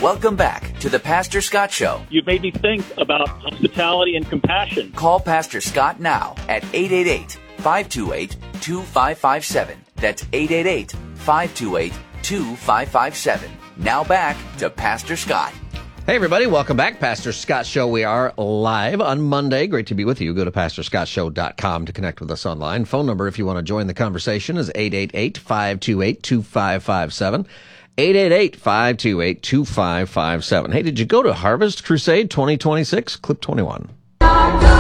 Welcome back to the Pastor Scott Show. You've made me think about hospitality and compassion. Call Pastor Scott now at 888-528-2557. That's 888-528-2557. Now back to Pastor Scott. Hey, everybody. Welcome back. Pastor Scott Show. We are live on Monday. Great to be with you. Go to pastorscottshow.com to connect with us online. Phone number, if you want to join the conversation, is 888-528-2557. 888-528-2557. Hey, did you go to Harvest Crusade 2026? Clip 21.